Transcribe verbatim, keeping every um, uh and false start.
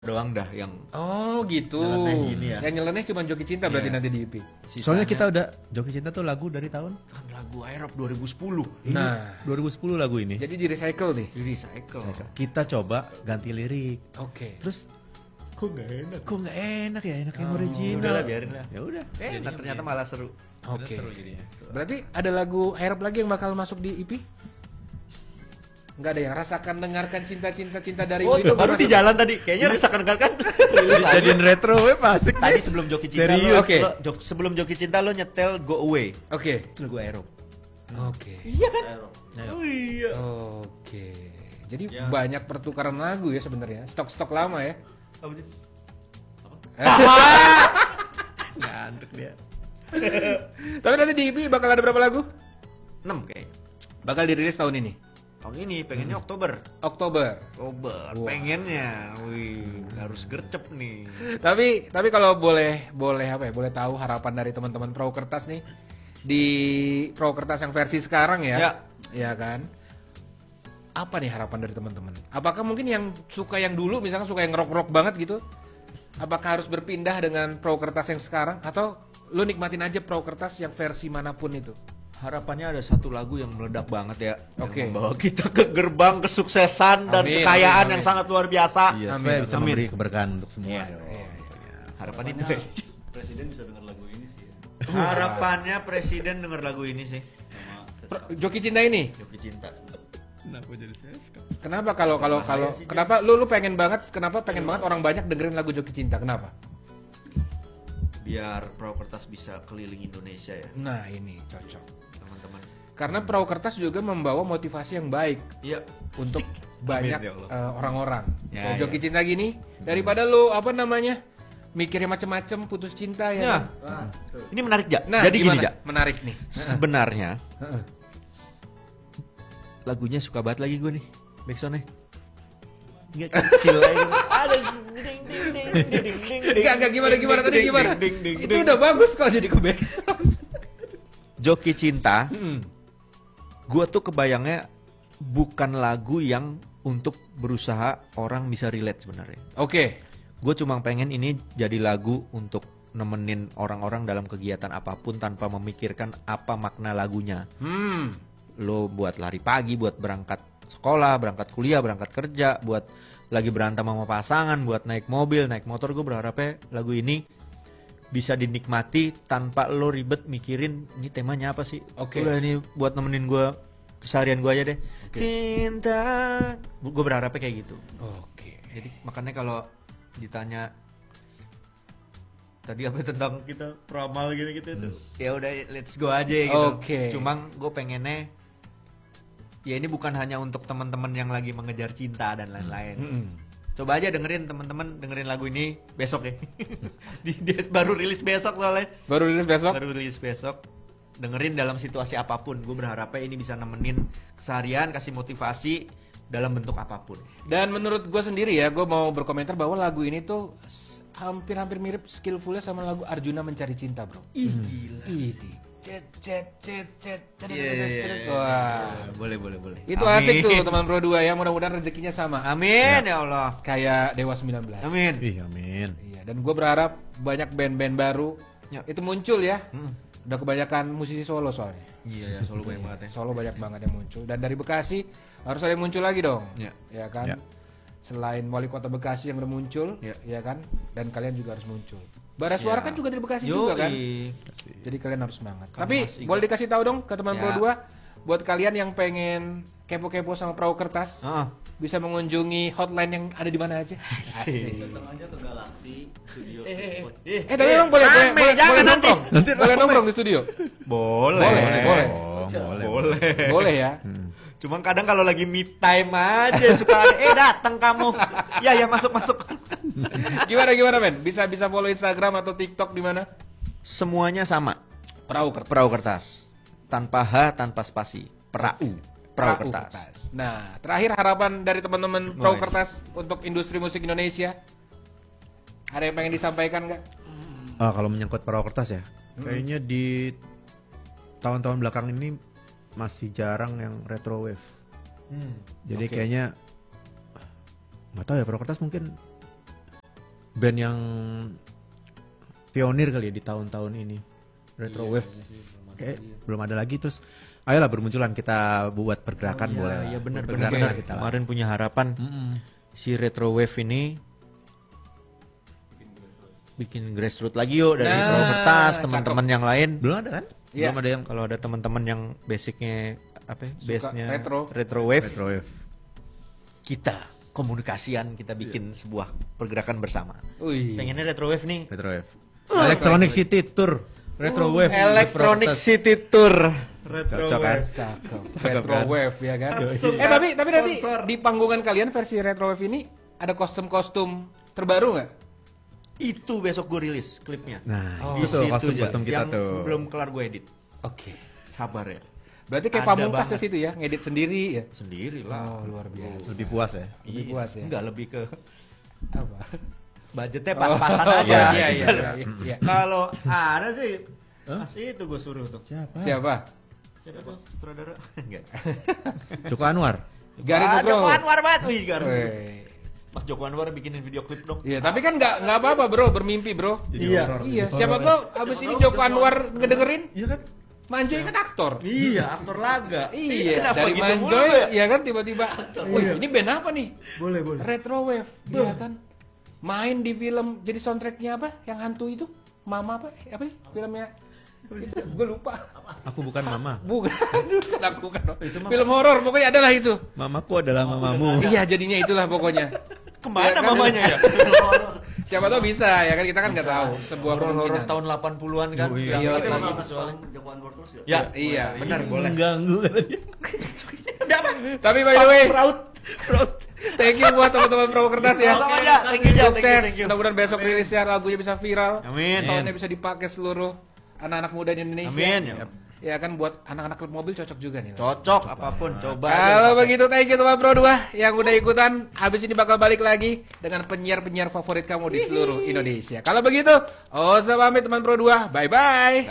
doang dah yang Oh gitu. nyeleneh gini ya. Yang nyeleneh cuma Joki Cinta berarti Iya. nanti di E P. Sisanya Soalnya kita udah Joki Cinta tuh lagu dari tahun kan lagu Aerob dua ribu sepuluh ini Nah. dua ribu sepuluh lagu ini. Jadi di recycle nih. di recycle. Kita coba ganti lirik. Oke. Terus Kok gak enak? kok nggak enak ya, enak yang Oh, original. Udahlah biarin lah. Ya udah. Eh, enak ternyata malah seru. Oke. Seru jadinya. Berarti ada lagu Aerob lagi yang bakal masuk di E P? Enggak ada ya. Rasakan dengarkan cinta-cinta cinta dari Oh, itu baru masuk. di jalan tadi. Kayaknya rasakan kan kan. Jadiin retro web asik Tadi deh. sebelum Joki Cinta Serius, lo, oke. lo- Jok- sebelum Joki Cinta lo nyetel Go Away. Oke. Itu lagu Aerob. Oke. Iya kan? Ayo. Oh iya. Oke. Jadi Ya. banyak pertukaran lagu ya sebenarnya. Stok-stok lama ya. Apa sih? Ngantuk dia. Tapi nanti di E P bakal ada berapa lagu? enam kayaknya. Bakal dirilis tahun ini. Tahun ini pengennya Oktober. Oktober. Oktober. Wah. Pengennya. Wih, harus gercep nih. Tapi tapi kalau boleh boleh apa ya? Boleh tahu harapan dari teman-teman Perahu Kertas nih di Perahu Kertas yang versi sekarang ya. Ya. Ya kan? Apa nih harapan dari teman-teman? Apakah mungkin yang suka yang dulu misalnya suka yang rock-rock banget gitu? Apakah harus berpindah dengan Perahu Kertas yang sekarang atau lu nikmatin aja Perahu Kertas yang versi manapun itu? Harapannya ada satu lagu yang meledak banget ya. Oke. Yang membawa kita ke gerbang kesuksesan dan Amin, kekayaan amin, yang amin. sangat luar biasa. Iya, Amin. supaya bisa Amin. memberi keberkahan untuk semua. Iya. ya. Iya, Harapan itu guys. Presiden bisa dengar lagu ini sih ya. Harapannya presiden denger lagu ini sih. Sama Pro- Joki Cinta ini. Joki Cinta. Kenapa jadi saya? Kenapa kalau kalau kalau sih, kenapa lu lu pengen banget kenapa pengen banget orang banyak dengerin lagu Joki Cinta? Kenapa? Biar Perahu Kertas bisa keliling Indonesia ya, Nah, ini cocok. teman-teman. Karena Perahu Kertas juga membawa motivasi yang baik Iya. untuk Sik. banyak Amin, ya Allah. eh, orang-orang. Ya, Kalau ya. Joki Cinta gini, daripada lu apa namanya? Mikirnya macem-macem putus cinta ya. Ya. kan? Wah, tuh. Ini menarik ja. Nah, Jadi gini gimana? ja. Menarik nih. Sebenarnya Heeh. lagunya suka banget lagi gue nih. Backsoundnya nggak kecil lagi. Ada ding ding ding ding ding ding. Enggak, enggak gimana gimana tadi ding, gimana? ding, ding, Itu ding. udah bagus kalau jadi ke backsound. Joki Cinta. Mm. Gue tuh kebayangnya bukan lagu yang untuk berusaha orang bisa relate sebenarnya. Oke. Gue cuma pengen ini jadi lagu untuk nemenin orang-orang dalam kegiatan apapun tanpa memikirkan apa makna lagunya. Hmm. Lo buat lari pagi, buat berangkat sekolah, berangkat kuliah, berangkat kerja, buat lagi berantem sama pasangan, buat naik mobil, naik motor. Gue berharapnya lagu ini bisa dinikmati tanpa lo ribet mikirin ini temanya apa sih. Oke. Udah ini buat nemenin gue keseharian gue aja deh. Oke. Cinta, gue berharapnya kayak gitu. Oke. Jadi makanya kalau ditanya tadi apa tentang kita peramal gitu-gitu tuh, ya udah let's go aja gitu. Oke. Cuma gue pengennya ya ini bukan hanya untuk teman-teman yang lagi mengejar cinta dan lain-lain. Mm-mm. Coba aja dengerin teman-teman, dengerin lagu ini besok ya. Di, dia baru rilis besok soalnya. Baru rilis besok. Baru rilis besok. Dengerin dalam situasi apapun. Gue berharapnya ini bisa nemenin keseharian, kasih motivasi dalam bentuk apapun. Dan menurut gue sendiri ya, gue mau berkomentar bahwa lagu ini tuh s- hampir-hampir mirip skillfulnya sama lagu Arjuna Mencari Cinta, bro. Ih gila Ih, cet cet cet cet cet, Iya, iya, iya, iya. wah. Boleh, boleh, boleh. Itu Amin. asik tuh teman Pro dua ya, mudah-mudahan rezekinya sama. Amin ya Allah. Kayak Dewa sembilan belas. Amin. Ih, amin. Iya, dan gue berharap banyak band-band baru Ya. itu muncul ya. Hmm. Udah kebanyakan musisi solo soalnya. Iya ya, selalu banyak banget ya. Solo banyak banget yang muncul. Dan dari Bekasi harus ada yang muncul lagi dong. Ya. Ya kan? Ya. Selain wali kota Bekasi yang udah muncul, Ya. ya kan? Dan kalian juga harus muncul. Bara Suara Ya. kan juga dari Bekasi Yoi. juga kan? Jadi kalian harus semangat. Kan Tapi Mas Iga. boleh dikasih tahu dong ke teman Ya. Pro dua buat kalian yang pengen kepo-kepo sama Perahu Kertas, Ah, bisa mengunjungi hotline yang ada di mana aja. Asik. Datang aja ke Galaxy Studio. eh, Eh, tapi emang boleh boleh rame, boleh, jangan boleh nanti. nongkrong. Nanti boleh rame. nongkrong di studio. boleh. Boleh, boleh. Oh, boleh. Boleh. Boleh ya. Cuma kadang kalau lagi me time aja suka ada, eh datang kamu. Ya ya masuk masuk. Gimana gimana men? Bisa bisa follow Instagram atau TikTok di mana? Semuanya sama. Perahu Kertas. Perahu kertas. Tanpa H, tanpa spasi. Perau. Perahu kertas. Nah, terakhir harapan dari teman-teman Perahu Woi. Kertas untuk industri musik Indonesia. Ada yang pengen disampaikan nggak? Ah, kalau menyangkut perahu kertas ya, kayaknya di tahun-tahun belakang ini masih jarang yang retro wave. Hmm. Jadi Oke. kayaknya nggak tahu ya perahu kertas mungkin band yang pionir kali ya di tahun-tahun ini. Retro wave. Kayak belum ada lagi, terus ayolah bermunculan, kita buat pergerakan Iya, boleh. iya benar benar. Pergerakan benar. kita lah. Kemarin punya harapan si retro wave ini bikin grassroots lagi yuk dari Nah, Pro Kertas, cakep. teman-teman yang lain. Belum ada kan? Iya. Belum ada yang Kalau ada teman-teman yang basicnya apa? ya, Base-nya retro. retro wave, retro wave. kita komunikasian, kita bikin sebuah pergerakan bersama. Wih. Pengennya retro wave nih. Retro wave. Electronic City Tour. Retro wave. Electronic Pro Kertas. City Tour. Retro Cocok kan? Cakep. Cakep Retro kan? wave ya kan. Langsung Eh kan? tapi tapi nanti Sponsor. di panggungan kalian versi retro wave ini ada kostum-kostum terbaru nggak? Itu besok gue rilis klipnya. Nah, Oh. itu tuh Di situ kostum-kostum aja. kita yang tuh. belum kelar gue edit. Oke. Sabar ya. Berarti kayak Ada pamungkas banget. ya situ ya, ngedit sendiri ya. Sendiri lah. Oh, luar biasa. Lebih puas ya. Lebih Iya. puas ya. Enggak, lebih ke Apa? budgetnya pas-pasan Oh, aja. Iya, iya, iya, iya, iya. Kalau ada sih, masih itu gue suruh tuh. Siapa? Siapa? Siapa tuh? Sutradara? Enggak. Joko Anwar. Garin Ah, Bro. Joko Anwar banget. Wih, Garin. Weh. Mas Joko Anwar bikinin video klip dong. Iya, tapi kan nggak nggak apa-apa bro, bermimpi bro. Iya. Iya, siapa tahu abis ini Joko Anwar ngedengerin, Iya kan? Manjoy kan aktor. Iya, aktor laga. Iya, kenapa dari gitu Manjoy, mulu ya? ya kan tiba-tiba, wih ini band apa nih? Boleh, boleh. Retro Wave, iya kan? Main di film, jadi soundtracknya apa? Yang hantu itu, Mama apa? Apa sih filmnya? Gue lupa. Aku bukan mama. Bukan, bukan aku kan. Film horor, pokoknya adalah itu. Mamaku adalah mamamu. Iya, jadinya itulah pokoknya. Kemana Iya kan? mamanya ya? Siapa tahu bisa ya kan, kita kan nggak tahu sebuah Horor-horor kemungkinan. tahun delapan puluhan kan. Oh, sudah iya. balik Iya. lagi visualnya. Joko Anwar terus ya? Ya, Iya, benar boleh. Mengganggu kata dia. Tapi by the way, Proud. Proud. thank you buat teman-teman Pro Kertas ya. Sama aja. Thank you, Ja. Thank you, Sukses. thank you. Mudah-mudahan besok rilisnya lagunya bisa viral. Amin. Soundnya bisa dipakai seluruh anak-anak muda di Indonesia. Amin. Ya kan buat anak-anak klub mobil cocok juga nih. Cocok apapun, coba. Kalau begitu thank you teman Pro dua yang udah ikutan. Habis ini bakal balik lagi dengan penyiar-penyiar favorit kamu di seluruh Indonesia. Kalau begitu, oh pamit teman Pro dua. Bye bye.